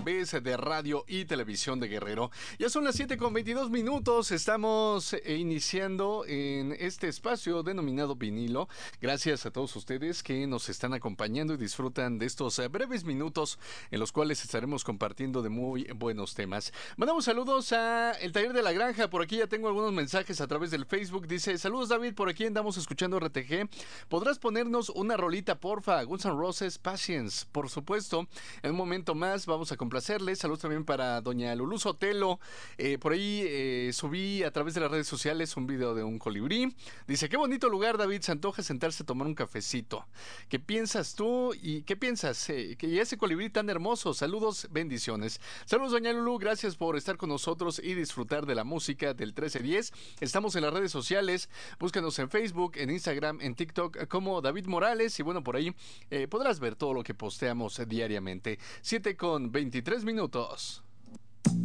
través de radio y televisión de Guerrero. Ya son las 7:22 minutos. Estamos iniciando en este espacio denominado Vinilo. Gracias a todos ustedes que nos están acompañando y disfrutan de estos breves minutos en los cuales estaremos compartiendo de muy buenos temas. Mandamos saludos a El Taller de la Granja. Por aquí ya tengo algunos mensajes a través del Facebook. Dice: saludos, David, por aquí andamos escuchando RTG. ¿Podrás ponernos una rolita, porfa? Guns N' Roses, Patience. Por supuesto, en un momento más vamos a complacerles. Saludos también para doña Lulú Sotelo. Por ahí subí a través de las redes sociales un video de un colibrí. Dice: qué bonito lugar, David, se antoja sentarse a tomar un cafecito. ¿Qué piensas tú y qué piensas? Que ese colibrí tan hermoso. Saludos, bendiciones. Saludos, doña Lulú, gracias por estar con nosotros y disfrutar de la música del 1310. Estamos en las redes sociales, búscanos en Facebook, en Instagram, en TikTok como David Morales, y bueno, por ahí podrás ver todo lo que posteamos diariamente. 7:23 minutos.